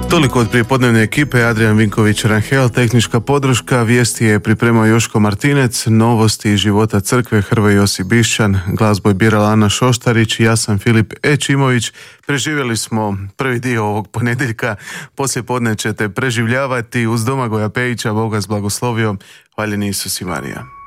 Toliko od prijepodnevne ekipe. Adrian Vinković-Ranhel, tehnička podrška, vijesti je pripremao Joško Martinec, novosti iz života crkve Hrvoje Josip Bišćan, glazbu je birala Ana Šoštarić, ja sam Filip Ečimović. Preživjeli smo prvi dio ovog ponedjeljka, poslije podne ćete preživljavati uz Domagoja Pejića, Boga s blagoslovio, hvaljeni Isus i Marija.